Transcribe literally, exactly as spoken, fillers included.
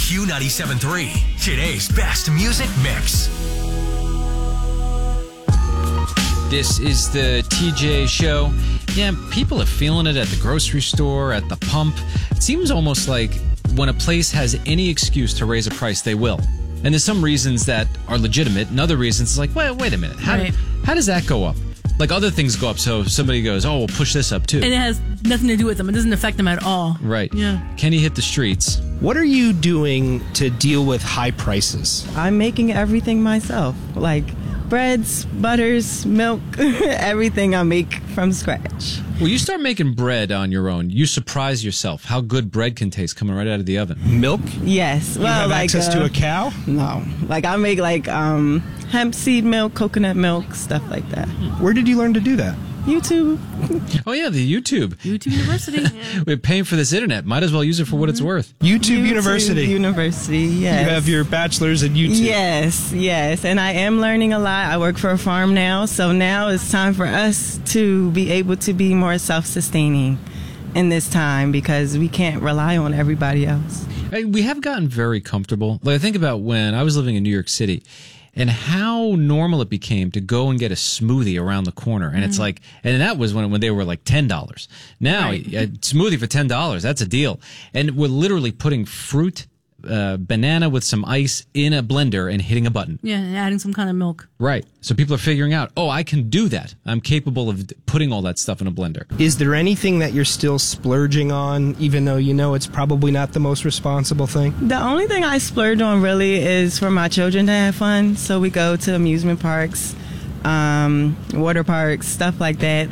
Q ninety-seven point three, today's best music mix. This is the T J Show. Yeah, people are feeling it at the grocery store, at the pump. It seems almost like when a place has any excuse to raise a price, they will. And there's some reasons that are legitimate, and other reasons it's like, wait, wait a minute. How, right. how does that go up? Like other things go up, so somebody goes, oh, we'll push this up too. And it has nothing to do with them. It doesn't affect them at all. Right. Yeah. Kenny hit the streets. What are you doing to deal with high prices? I'm making everything myself. Like breads, butters, milk, everything I make from scratch. Well, you start making bread on your own. You surprise yourself how good bread can taste coming right out of the oven. Milk? Yes. Well, you have like access uh, to a cow? No. Like I make like um, hemp seed milk, coconut milk, stuff like that. Where did you learn to do that? YouTube. Oh, yeah, the YouTube. YouTube University. We're paying for this internet. Might as well use it for what it's worth. YouTube, YouTube University. University, yes. You have your bachelor's in YouTube. Yes, yes. And I am learning a lot. I work for a farm now. So now it's time for us to be able to be more self-sustaining in this time because we can't rely on everybody else. Hey, we have gotten very comfortable. Like I think about when I was living in New York City and how normal it became to go and get a smoothie around the corner. And mm-hmm. it's like, and that was when, when they were like ten dollars. Now, right. a smoothie for ten dollars, that's a deal. And we're literally putting fruit, uh, banana with some ice in a blender and hitting a button. Yeah, and adding some kind of milk. Right. So people are figuring out, oh, I can do that. I'm capable of putting all that stuff in a blender. Is there anything that you're still splurging on, even though you know it's probably not the most responsible thing? The only thing I splurge on really is for my children to have fun. So we go to amusement parks, um, water parks, stuff like that.